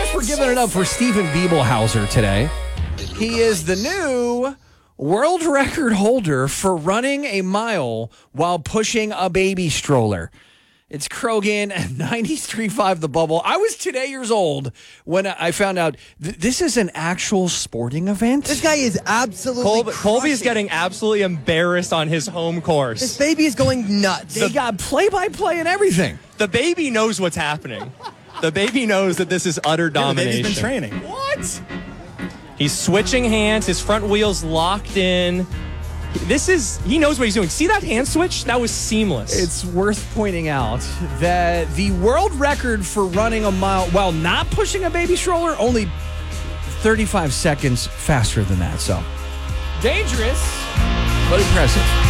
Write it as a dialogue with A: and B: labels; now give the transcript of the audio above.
A: Yes, we're giving it up for Steven Biebelhauser today. He is the new world record holder for running a mile while pushing a baby stroller. It's Krogan at 93.5 The Bubble. I was today years old when I found out this is an actual sporting event.
B: This guy is absolutely
C: Colby's getting absolutely embarrassed on his home course.
B: This baby is going nuts.
A: They got play-by-play and everything.
C: The baby knows what's happening. The baby knows that this is utter domination.
D: The baby's been training.
A: What?
C: He's switching hands. His front wheel's locked in. He knows what he's doing. See that hand switch? That was seamless.
A: It's worth pointing out that the world record for running a mile while not pushing a baby stroller, only 35 seconds faster than that. So dangerous, but impressive.